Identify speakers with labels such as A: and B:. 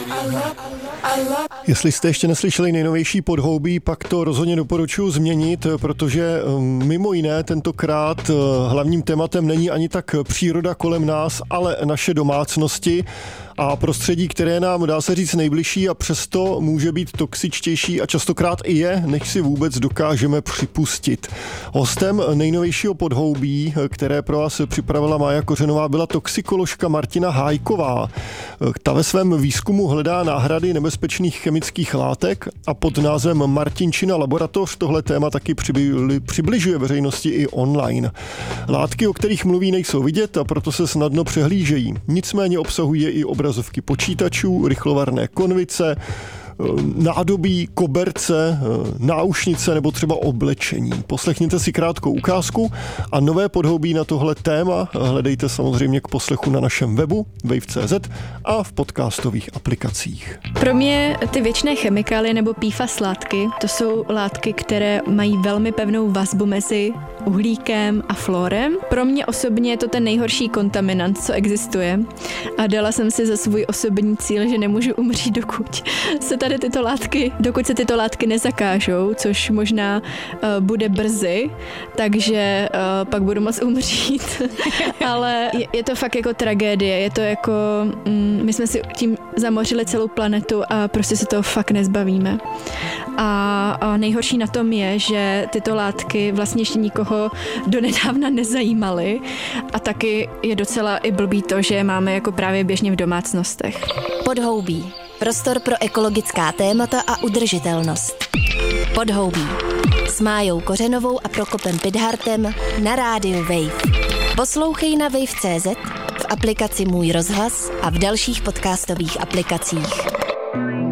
A: Jestli jste ještě neslyšeli nejnovější Podhoubí, pak to rozhodně doporučuji změnit, protože mimo jiné tentokrát hlavním tématem není ani tak příroda kolem nás, ale naše domácnosti a prostředí, které nám, dá se říct, nejbližší a přesto může být toxičtější a častokrát i je, než si vůbec dokážeme připustit. Hostem nejnovějšího Podhoubí, které pro vás připravila Mája Kořenová, byla toxikoložka Martina Hájková. Ta ve svém výzkumu hledá náhrady nebezpečných chemických látek a pod názvem Martinčina laboratoř tohle téma taky přibližuje veřejnosti i online. Látky, o kterých mluví, nejsou vidět a proto se snadno přehlížejí. Nicméně obsahují i obrazovky počítačů, rychlovarné konvice, nádobí, koberce, náušnice nebo třeba oblečení. Poslechněte si krátkou ukázku a nové Podhoubí na tohle téma hledejte samozřejmě k poslechu na našem webu wave.cz a v podcastových aplikacích.
B: Pro mě ty věčné chemikálie nebo PFAS látky, to jsou látky, které mají velmi pevnou vazbu mezi uhlíkem a fluorem. Pro mě osobně je to ten nejhorší kontaminant, co existuje. A dala jsem si za svůj osobní cíl, že nemůžu umřít, dokud se tyto látky nezakážou, což možná bude brzy, takže pak budu moc umřít. Ale je to fakt jako tragédie, je to jako, my jsme si tím zamořili celou planetu a prostě se toho fakt nezbavíme. A nejhorší na tom je, že tyto látky vlastně ještě nikoho donedávna nezajímaly a taky je docela i blbý to, že máme jako právě běžně v domácnostech.
C: Podhoubí. Prostor pro ekologická témata a udržitelnost. Podhoubí. S Májou Kořenovou a Prokopem Pidhartem na rádiu Wave. Poslouchej na wave.cz, v aplikaci Můj rozhlas a v dalších podcastových aplikacích.